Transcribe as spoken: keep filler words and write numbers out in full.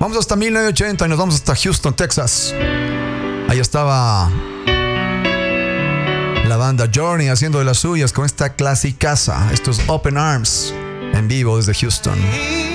Vamos hasta mil novecientos ochenta y nos vamos hasta Houston, Texas. Ahí estaba la banda Journey haciendo de las suyas con esta clasicaza. Esto es Open Arms en vivo desde Houston.